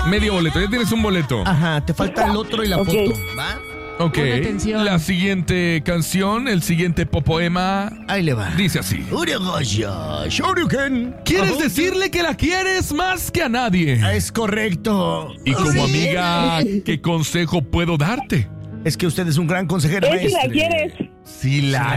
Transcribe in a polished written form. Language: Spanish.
Medio boleto, ya tienes un boleto. Ajá, te falta el otro y la Ok. foto, ¿va? Ok, Pon atención. la siguiente canción, el siguiente popoema, Ahí le va. dice así. Uriagaya, Shoryuken. ¿Quieres Ajá. decirle que la quieres más que a nadie? Es correcto. Y como Sí. amiga, ¿qué consejo puedo darte? Es que usted es un gran consejero, Es si la maestre. quieres. Si la